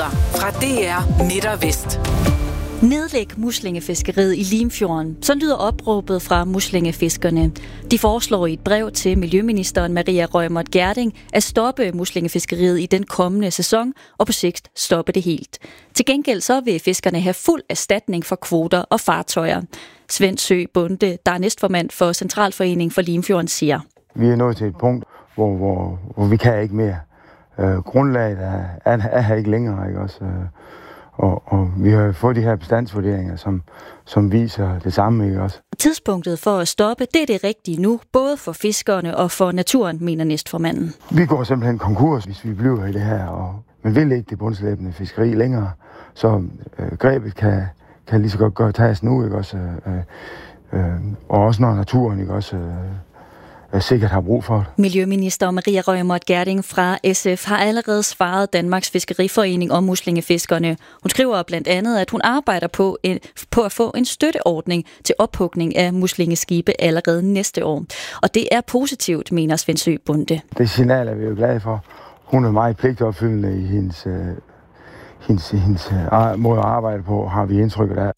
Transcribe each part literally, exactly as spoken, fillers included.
fra D R Midt og Vest. Nedlæg muslingefiskeriet i Limfjorden. Så lyder opråbet fra muslingefiskerne. De foreslår i et brev til miljøministeren Maria Reumert Gjerding at stoppe muslingefiskeriet i den kommende sæson og på sigt stoppe det helt. Til gengæld så vil fiskerne have fuld erstatning for kvoter og fartøjer. Svend Sø Bonde, der er næstformand for Centralforeningen for Limfjorden, siger: Vi er nået til et punkt, hvor, hvor, hvor vi kan ikke mere. Øh, grundlaget er, er, er her ikke længere, ikke også? Og, og vi har fået de her bestandsvurderinger, som, som viser det samme, ikke også? Tidspunktet for at stoppe, det er det rigtige nu, både for fiskerne og for naturen, mener næstformanden. Vi går simpelthen konkurs, hvis vi bliver i det her, og man vil ikke det bundslæbende fiskeri længere, så øh, grebet kan, kan lige så godt gøre tages nu, ikke også? Øh, øh, og også når naturen, ikke også? Øh, sikkert har brug for det. Miljøminister Maria Reumert Gjerding fra S F har allerede svaret Danmarks Fiskeriforening om muslingefiskerne. Hun skriver blandt andet, at hun arbejder på, en, på at få en støtteordning til ophugning af muslingeskibe allerede næste år. Og det er positivt, mener Svend Sø Bonde. Det signal er vi jo glade for. Hun er meget pligtopfyldende i hendes, øh, hendes, hendes øh, måde at arbejde på, har vi indtrykket af.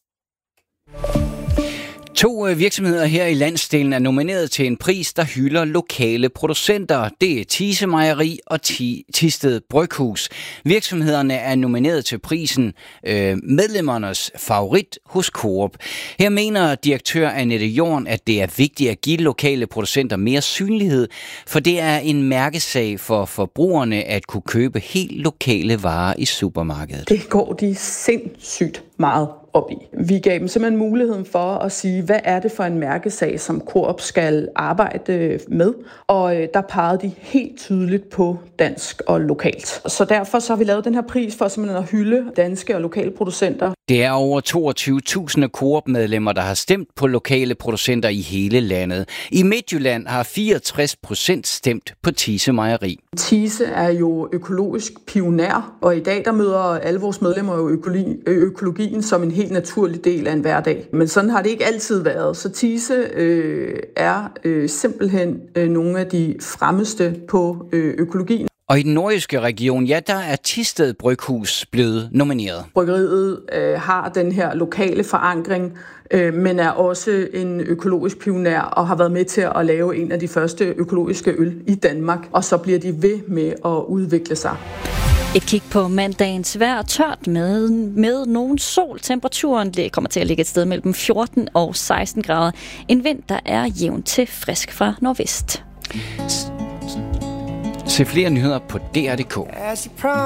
To virksomheder her i landsdelen er nomineret til en pris, der hylder lokale producenter. Det er Thise Mejeri og Thisted Bryghus. Virksomhederne er nomineret til prisen øh, medlemmernes favorit hos Coop. Her mener direktør Annette Jorn, at det er vigtigt at give lokale producenter mere synlighed, for det er en mærkesag for forbrugerne at kunne købe helt lokale varer i supermarkedet. Det går de sindssygt meget op i. Vi gav dem simpelthen muligheden for at sige, hvad er det for en mærkesag, som Coop skal arbejde med, og der pegede de helt tydeligt på dansk og lokalt. Så derfor så har vi lavet den her pris for simpelthen at hylde danske og lokale producenter. Det er over toogtyve tusind Coop-medlemmer, der har stemt på lokale producenter i hele landet. I Midtjylland har fireogtres procent stemt på Thise Mejeri. Thise er jo økologisk pioner, og i dag der møder alle vores medlemmer jo økologi, økologien som en helt naturlig del af en hverdag. Men sådan har det ikke altid været. Så Thise øh, er øh, simpelthen øh, nogle af de fremmeste på øh, økologien. Og i den nordjyske region, ja, der er Thisted Bryghus blevet nomineret. Bryggeriet øh, har den her lokale forankring, øh, men er også en økologisk pioner og har været med til at lave en af de første økologiske øl i Danmark. Og så bliver de ved med at udvikle sig. Et kig på mandagens vejr, tørt med, med nogen sol. Temperaturen kommer til at ligge et sted mellem fjorten og seksten grader. En vind, der er jævn til frisk fra nordvest. Se flere nyheder på D R punktum d k.